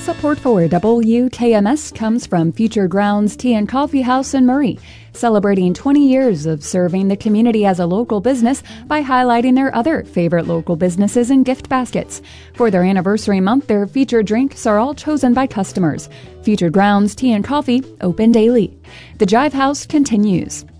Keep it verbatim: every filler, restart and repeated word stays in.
Support for W K M S comes from Future Grounds Tea and Coffee House in Murray, celebrating twenty years of serving the community as a local business by highlighting their other favorite local businesses in gift baskets. For their anniversary month, their featured drinks are all chosen by customers. Future Grounds Tea and Coffee, open daily. The Jive House continues.